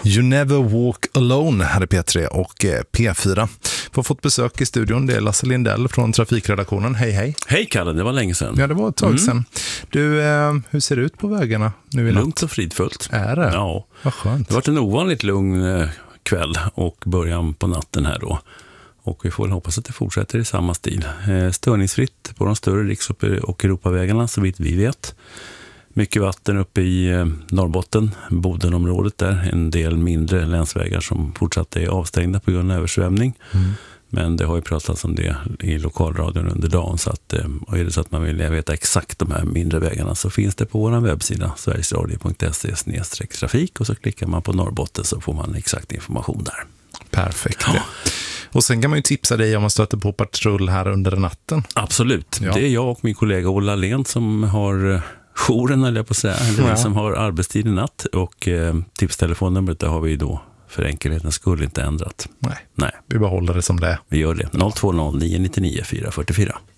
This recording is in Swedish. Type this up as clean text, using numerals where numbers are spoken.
You Never Walk Alone, här är P3 och P4. Vi har fått besök i studion, det är Lasse Lindell från trafikredaktionen. Hej hej. Hej Kalle, det var länge sedan. Ja, det var ett tag sedan. Du, hur ser det ut på vägarna nu i natt? Lugnt och fridfullt. Är det? Ja. Vad skönt. Det har varit en ovanligt lugn kväll och början på natten här då. Och vi får hoppas att det fortsätter i samma stil. Störningsfritt på de större riks- och Europavägarna så vitt vi vet. Mycket vatten uppe i Norrbotten, Bodenområdet där. En del mindre länsvägar som fortsatt är avstängda på grund av översvämning. Men det har ju pratats om det i lokalradion under dagen. Så att, och är det så att man vill veta exakt de här mindre vägarna så finns det på vår webbsida sverigesradio.se/trafik och så klickar man på Norrbotten så får man exakt information där. Perfekt. Ja. Och sen kan man ju tipsa dig om man stöter på patrull här under natten. Absolut. Ja. Det är jag och min kollega Ola Lent som har jouren, eller på att säga, eller som har arbetstid i natt. Och tipstelefonnumret där har vi då för enkelhetens skull inte ändrat. Nej, vi behåller det som det är. Vi gör det. 020 999 444.